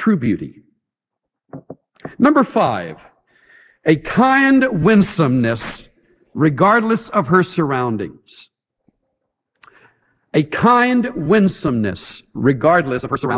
true beauty. Number 5, a kind winsomeness regardless of her surroundings. A kind winsomeness regardless of her surroundings.